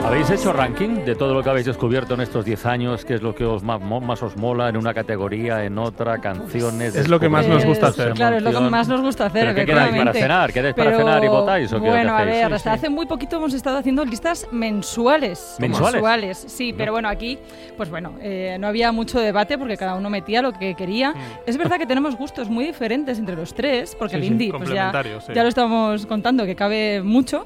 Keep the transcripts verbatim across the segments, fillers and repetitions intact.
¿Habéis hecho ranking de todo lo que habéis descubierto en estos diez años? ¿Qué es lo que os más, más os mola en una categoría, en otra, canciones? Es lo que más nos gusta hacer. Claro, es lo que más nos gusta hacer. ¿Pero qué quedáis para cenar? ¿Quedáis para Pero, cenar y votáis? ¿O qué bueno, a hacéis? ver, Sí, hasta sí. hace muy poquito hemos estado haciendo listas mensuales. ¿Mensuales? Mensuales, sí, pero bueno, aquí, pues bueno, eh, no había mucho debate porque cada uno metía lo que quería. Mm. Es verdad que tenemos gustos muy diferentes entre los tres, porque sí, el indie, sí, pues ya, sí. ya lo estamos contando, que cabe mucho.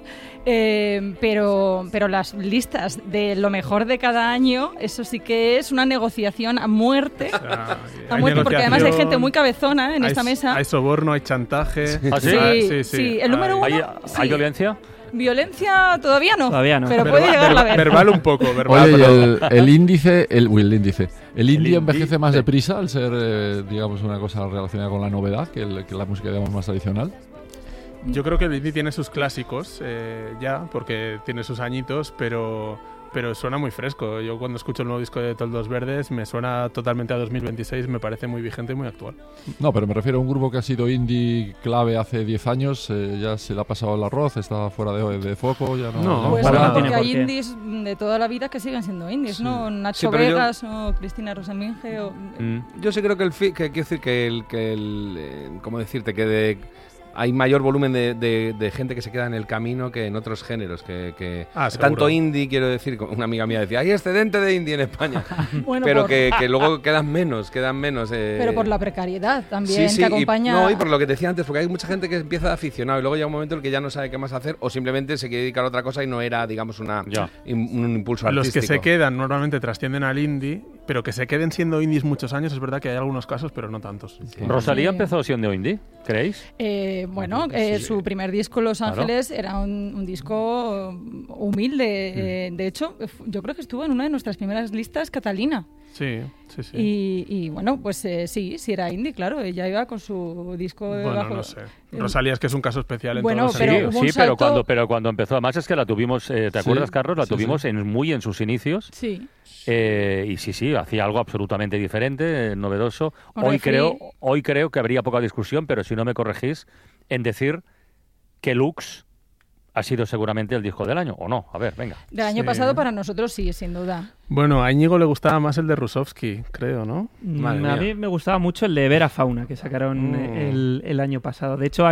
Eh, pero, pero las listas de lo mejor de cada año, eso sí que es una negociación a muerte. O sea, a muerte, porque además hay gente muy cabezona en hay, esta mesa. Hay soborno, hay chantaje. ¿Ah, sí? Sí, Ah, sí, sí, sí. sí. El número uno. ¿Hay, sí. ¿Hay violencia? Violencia todavía no. Todavía no. Pero Verbal, puede llegar a ver. verbal un poco, verbal. Oye, y pero... el, el índice, el, uy, el índice, el indie indie, envejece más sí. deprisa al ser, eh, digamos, una cosa relacionada con la novedad que, el, que la música, digamos, más tradicional. Yo creo que el indie tiene sus clásicos eh, ya, porque tiene sus añitos, pero, pero suena muy fresco. Yo cuando escucho el nuevo disco de Toldos Verdes me suena totalmente a dos mil veintiséis, me parece muy vigente y muy actual. No, pero me refiero a un grupo que ha sido indie clave hace diez años, eh, ya se le ha pasado el arroz, está fuera de, de foco, ya no... No, ya Pues para no, nada. porque Tiene hay por qué. indies de toda la vida que siguen siendo indies, ¿no? Nacho Sí, pero yo- Vegas o Cristina Rosaminge o... Mm. Yo sí creo que el fi- que quiero decir que el que el eh, ¿cómo decirte? que de hay mayor volumen de, de, de gente que se queda en el camino que en otros géneros, que, que Ah, seguro. tanto indie, quiero decir, una amiga mía decía, hay excedente de indie en España, Bueno, pero por- que, que luego quedan menos, quedan menos. Eh, Pero por la precariedad también, sí, sí, que acompaña... y, no, y por lo que te decía antes, porque hay mucha gente que empieza de aficionado y luego llega un momento en el que ya no sabe qué más hacer o simplemente se quiere dedicar a otra cosa y no era, digamos, una Ya. im- un impulso Los artístico. que se quedan normalmente trascienden al indie, pero que se queden siendo indies muchos años, es verdad que hay algunos casos, pero no tantos. ¿Rosalía Sí. empezó siendo indie? ¿Creéis? Eh, bueno, eh, su primer disco, Los Claro. Ángeles, era un, un disco humilde. Eh, de hecho, fu- yo creo que estuvo en una de nuestras primeras listas, Catalina. Sí, sí, sí. Y, y, bueno, pues eh, sí, sí era indie, claro. Ella iba con su disco Bueno, debajo. no sé. eh, Rosalía es que es un caso especial en Bueno, todos los pero sentidos. hubo un sí, pero salto- cuando, pero cuando empezó, además es que la tuvimos, eh, ¿te Sí, acuerdas, Carlos? La sí, tuvimos sí. En, muy en sus inicios. Sí. Eh, y sí, sí, hacía algo absolutamente diferente, eh, novedoso. Con Hoy refri. creo, hoy creo que habría poca discusión, pero si no me corregís, en decir que Lux ha sido seguramente el disco del año, ¿o no? A ver, venga. Del año Sí. pasado para nosotros sí, sin duda. Bueno, a Íñigo le gustaba más el de Rusovsky, creo, ¿no? Mm, Madre a mía. mí me gustaba mucho el de Vera Fauna que sacaron Mm. el, el año pasado. De hecho,